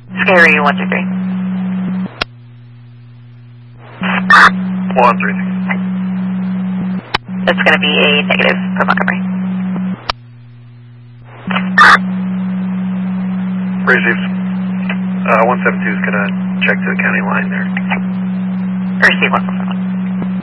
Scary 123. 133. That's going to be a negative for Montgomery. Receives. 172 is going to check to the county line there. Receive 147.